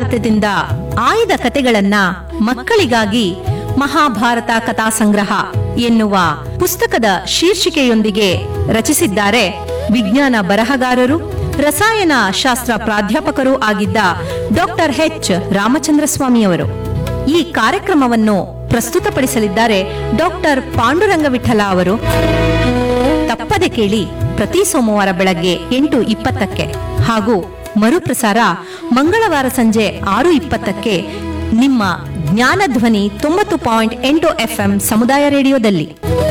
ಮಹಾಭಾರತದಿಂದ ಆಯ್ದ ಕತೆಗಳನ್ನ ಮಕ್ಕಳಿಗಾಗಿ ಮಹಾಭಾರತ ಕಥಾ ಸಂಗ್ರಹ ಎನ್ನುವ ಪುಸ್ತಕದ ಶೀರ್ಷಿಕೆಯೊಂದಿಗೆ ರಚಿಸಿದ್ದಾರೆ ವಿಜ್ಞಾನ ಬರಹಗಾರರು ರಸಾಯನ ಶಾಸ್ತ್ರ ಪ್ರಾಧ್ಯಾಪಕರೂ ಆಗಿದ್ದ ಡಾಕ್ಟರ್ ಎಚ್ ರಾಮಚಂದ್ರ ಸ್ವಾಮಿಯವರು. ಈ ಕಾರ್ಯಕ್ರಮವನ್ನು ಪ್ರಸ್ತುತಪಡಿಸಲಿದ್ದಾರೆ ಡಾಕ್ಟರ್ ಪಾಂಡುರಂಗ ವಿಠಲ ಅವರು. ತಪ್ಪದೆ ಕೇಳಿ ಪ್ರತಿ ಸೋಮವಾರ ಬೆಳಗ್ಗೆ 8:20 ಹಾಗೂ ಮರುಪ್ರಸಾರ ಮಂಗಳವಾರ ಸಂಜೆ 6:20 ನಿಮ್ಮ ಜ್ಞಾನಧ್ವನಿ 90.8 FM ಸಮುದಾಯ ರೇಡಿಯೋದಲ್ಲಿ.